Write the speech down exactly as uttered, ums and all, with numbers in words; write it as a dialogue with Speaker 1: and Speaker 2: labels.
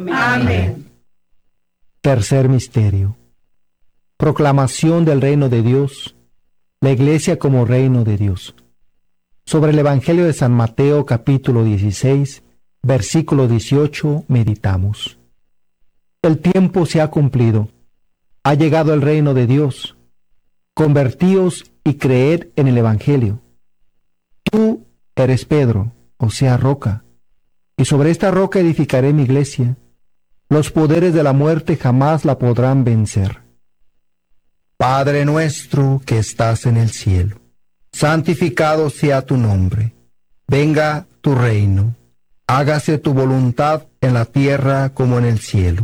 Speaker 1: Amén.
Speaker 2: Tercer misterio. Proclamación del reino de Dios, la Iglesia como reino de Dios. Sobre el Evangelio de San Mateo, capítulo dieciséis, versículo dieciocho, meditamos. El tiempo se ha cumplido. Ha llegado el reino de Dios. Convertíos y creed en el Evangelio. Tú eres Pedro, o sea, roca, y sobre esta roca edificaré mi iglesia. Los poderes de la muerte jamás la podrán vencer. Padre nuestro que estás en el cielo, santificado sea tu nombre. Venga tu reino. Hágase tu voluntad en la tierra como en el cielo.